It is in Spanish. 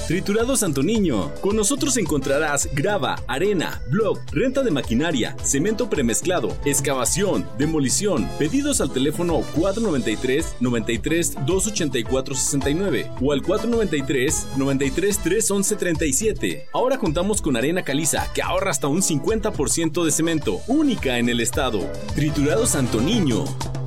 Triturados Santo Niño. Con nosotros encontrarás grava, arena, block, renta de maquinaria, cemento premezclado, excavación, demolición. Pedidos al teléfono 493-93-284-69 o al 493-93-311-37. Ahora contamos con arena caliza que ahorra hasta un 50% de cemento, única en el estado. Triturados Santo Niño.